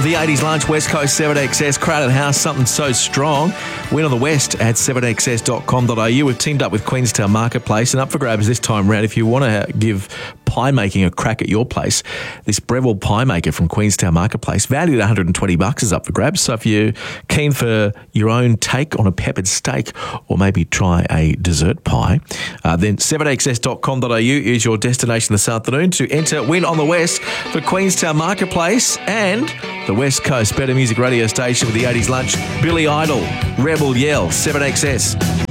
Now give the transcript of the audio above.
The 80s Lunch, West Coast 7XS, Crowded House, something so strong. Win on the West at 7xs.com.au. We've teamed up with Queenstown Marketplace, and up for grabs this time round, if you want to give pie making a crack at your place, this Breville pie maker from Queenstown Marketplace, valued at $120, is up for grabs. So if you're keen for your own take on a peppered steak, or maybe try a dessert pie, then 7xs.com.au is your destination this afternoon to enter Win on the West for Queenstown Marketplace and the West Coast Better Music Radio Station with the 80s Lunch. Billy Idol, Rebel Yell, 7XS.